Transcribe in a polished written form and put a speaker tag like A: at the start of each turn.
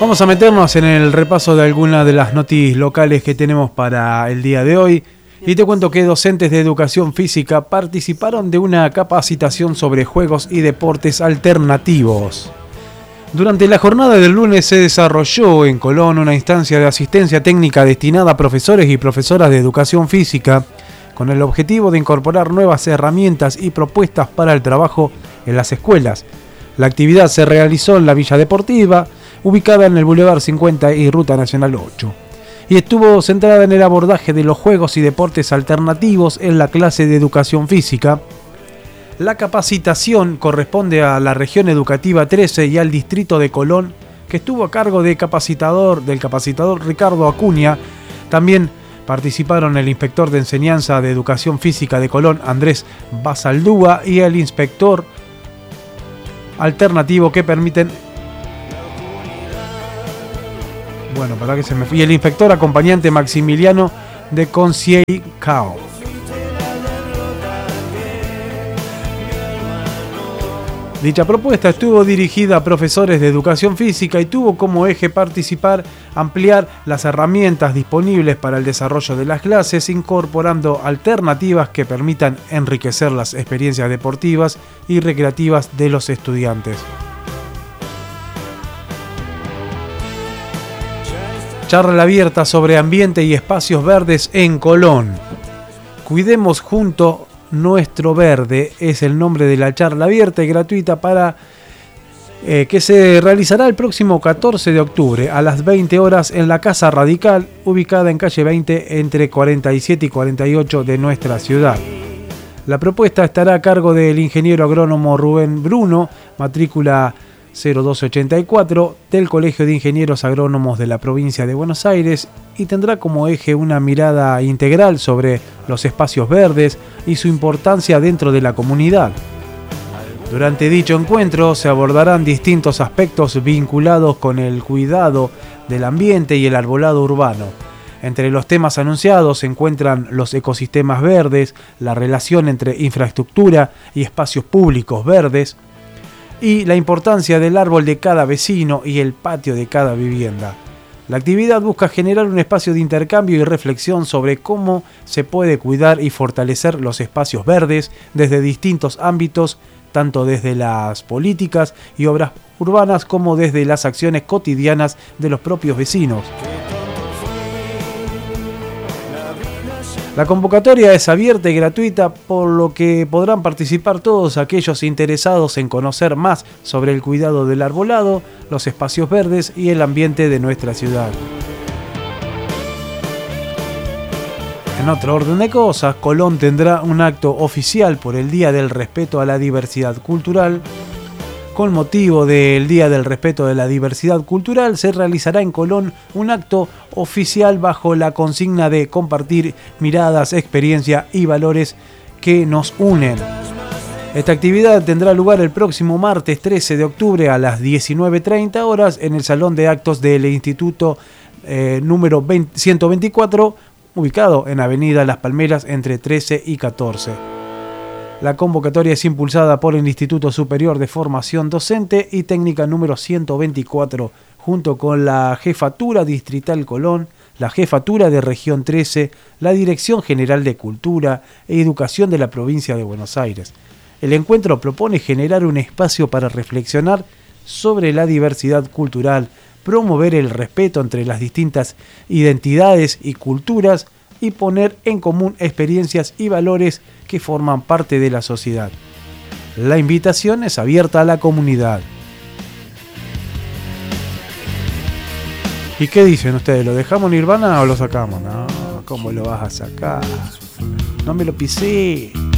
A: Vamos a meternos en el repaso de algunas de las noticias locales que tenemos para el día de hoy. Y te cuento que docentes de educación física participaron de una capacitación sobre juegos y deportes alternativos. Durante la jornada del lunes se desarrolló en Colón una instancia de asistencia técnica destinada a profesores y profesoras de educación física con el objetivo de incorporar nuevas herramientas y propuestas para el trabajo en las escuelas. La actividad se realizó en la Villa Deportiva, ubicada en el Boulevard 50 y Ruta Nacional 8, y estuvo centrada en el abordaje de los juegos y deportes alternativos en la clase de educación física. La capacitación corresponde a la región educativa 13 y al distrito de Colón, que estuvo a cargo del capacitador Ricardo Acuña. También participaron el inspector de enseñanza de educación física de Colón, Andrés Basaldúa, y el inspector alternativo que permiten... Y el inspector acompañante Maximiliano de Concieicao. Dicha propuesta estuvo dirigida a profesores de educación física y tuvo como eje participar, ampliar las herramientas disponibles para el desarrollo de las clases, incorporando alternativas que permitan enriquecer las experiencias deportivas y recreativas de los estudiantes. Charla abierta sobre ambiente y espacios verdes en Colón. Cuidemos junto nuestro verde es el nombre de la charla abierta y gratuita para que se realizará el próximo 14 de octubre a las 20 horas en la Casa Radical, ubicada en calle 20 entre 47 y 48 de nuestra ciudad. La propuesta estará a cargo del ingeniero agrónomo Rubén Bruno, matrícula 0284 del Colegio de Ingenieros Agrónomos de la provincia de Buenos Aires, y tendrá como eje una mirada integral sobre los espacios verdes y su importancia dentro de la comunidad. Durante dicho encuentro se abordarán distintos aspectos vinculados con el cuidado del ambiente y el arbolado urbano. Entre los temas anunciados se encuentran los ecosistemas verdes, la relación entre infraestructura y espacios públicos verdes, y la importancia del árbol de cada vecino y el patio de cada vivienda. La actividad busca generar un espacio de intercambio y reflexión sobre cómo se puede cuidar y fortalecer los espacios verdes desde distintos ámbitos, tanto desde las políticas y obras urbanas como desde las acciones cotidianas de los propios vecinos. La convocatoria es abierta y gratuita, por lo que podrán participar todos aquellos interesados en conocer más sobre el cuidado del arbolado, los espacios verdes y el ambiente de nuestra ciudad. En otro orden de cosas, Colón tendrá un acto oficial por el Día del Respeto a la Diversidad Cultural. Con motivo del Día del Respeto de la Diversidad Cultural, se realizará en Colón un acto oficial bajo la consigna de compartir miradas, experiencia y valores que nos unen. Esta actividad tendrá lugar el próximo martes 13 de octubre a las 19:30 horas en el Salón de Actos del Instituto número 124, ubicado en Avenida Las Palmeras entre 13 y 14. La convocatoria es impulsada por el Instituto Superior de Formación Docente y Técnica número 124, junto con la Jefatura Distrital Colón, la Jefatura de Región 13, la Dirección General de Cultura e Educación de la Provincia de Buenos Aires. El encuentro propone generar un espacio para reflexionar sobre la diversidad cultural, promover el respeto entre las distintas identidades y culturas y poner en común experiencias y valores que forman parte de la sociedad. La invitación es abierta a la comunidad. ¿Y qué dicen ustedes? ¿Lo dejamos Nirvana o lo sacamos? No, ¿cómo lo vas a sacar? No me lo pisé.